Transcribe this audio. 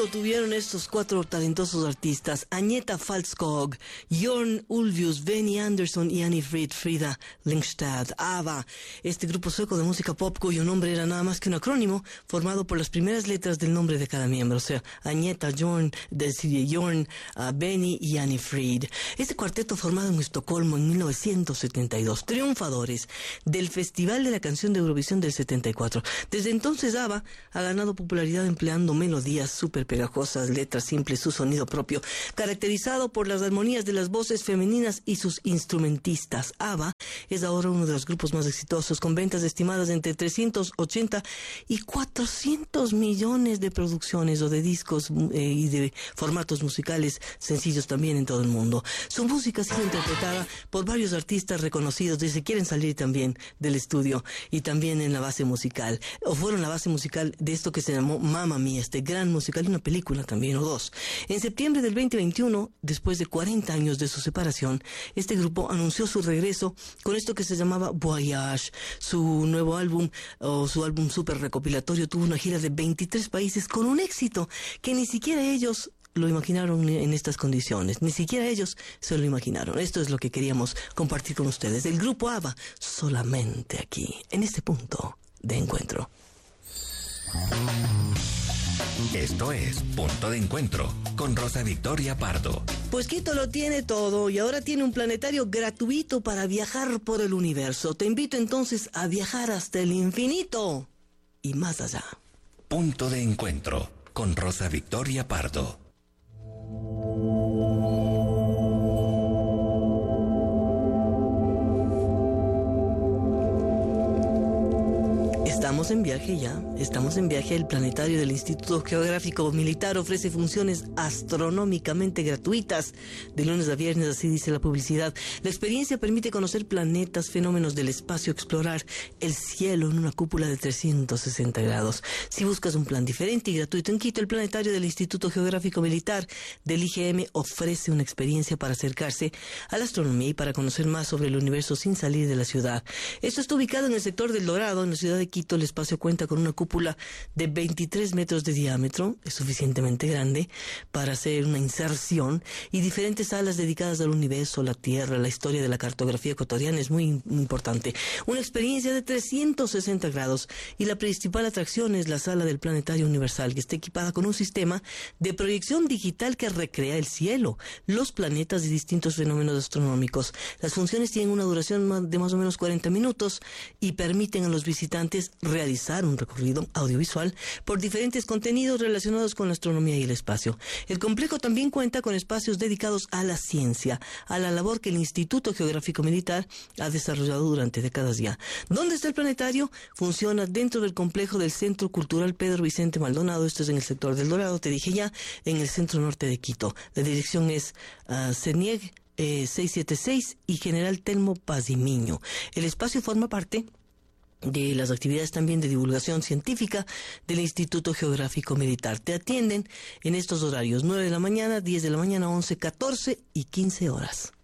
tuvieron estos cuatro talentosos artistas: Agneta Falskog, Jörn Ulvaeus, Benny Andersson y Annie Frida Lyngstad. ABBA, este grupo sueco de música pop cuyo nombre era nada más que un acrónimo formado por las primeras letras del nombre de cada miembro, o sea, Agneta, Jörn, Benny y Annie Frid. Este cuarteto formado en Estocolmo en 1972, triunfadores del Festival de la Canción de Eurovisión del 74. Desde entonces ABBA ha ganado popularidad empleando melodías súper pegajosas, letras simples, su sonido propio, caracterizado por las armonías de las voces femeninas y sus instrumentistas. ABBA es ahora uno de los grupos más exitosos, con ventas estimadas entre 380 y 400 millones de producciones o de discos y de formatos musicales sencillos también en todo el mundo. Su música ha sido interpretada por varios artistas reconocidos desde quieren salir también del estudio y también en la base musical, o fueron la base musical de esto que se llamó Mamma Mia, este gran musical, una película también o dos. En septiembre del 2021, después de 40 años de su separación, este grupo anunció su regreso con esto que se llamaba Voyage. Su nuevo álbum, o su álbum super recopilatorio, tuvo una gira de 23 países con un éxito que ni siquiera ellos lo imaginaron en estas condiciones, ni siquiera ellos se lo imaginaron. Esto es lo que queríamos compartir con ustedes del grupo ABBA, solamente aquí, en este punto de encuentro. Esto es Punto de Encuentro con Rosa Victoria Pardo. Pues Quito lo tiene todo y ahora tiene un planetario gratuito para viajar por el universo. Te invito entonces a viajar hasta el infinito y más allá. Punto de Encuentro con Rosa Victoria Pardo. Estamos en viaje ya, estamos en viaje. El planetario del Instituto Geográfico Militar ofrece funciones astronómicamente gratuitas de lunes a viernes, así dice la publicidad. La experiencia permite conocer planetas, fenómenos del espacio, explorar el cielo en una cúpula de 360 grados. Si buscas un plan diferente y gratuito en Quito, el planetario del Instituto Geográfico Militar del IGM ofrece una experiencia para acercarse a la astronomía y para conocer más sobre el universo sin salir de la ciudad. Esto está ubicado en el sector del Dorado, en la ciudad de Quito. El espacio cuenta con una cúpula de 23 metros de diámetro, es suficientemente grande para hacer una inserción, y diferentes salas dedicadas al universo, la Tierra, la historia de la cartografía ecuatoriana. Es muy importante. Una experiencia de 360 grados, y la principal atracción es la sala del Planetario Universal, que está equipada con un sistema de proyección digital que recrea el cielo, los planetas y distintos fenómenos astronómicos. Las funciones tienen una duración de más o menos 40 minutos y permiten a los visitantes realizar un recorrido audiovisual por diferentes contenidos relacionados con la astronomía y el espacio. El complejo también cuenta con espacios dedicados a la ciencia, a la labor que el Instituto Geográfico Militar ha desarrollado durante décadas ya. ¿Dónde está el planetario? Funciona dentro del complejo del Centro Cultural Pedro Vicente Maldonado. Esto es en el sector del Dorado, te dije ya, en el centro norte de Quito. La dirección es CENIEG 676 y General Telmo Pazimiño. El espacio forma parte de las actividades también de divulgación científica del Instituto Geográfico Militar. Te atienden en estos horarios: 9 de la mañana, 10 de la mañana, 11, 14 y 15 horas.